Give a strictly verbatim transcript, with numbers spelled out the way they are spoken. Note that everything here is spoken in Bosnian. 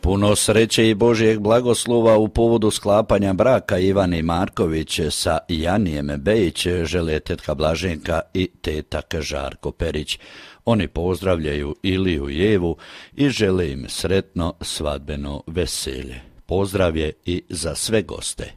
Puno sreće i Božjeg blagoslova u povodu sklapanja braka Ivane Marković sa Janijem Bejić žele tetka Blaženka i tetak Žarko Perić. Oni pozdravljaju Iliju i Evu i žele im sretno svadbeno veselje. Pozdrav je i za sve goste.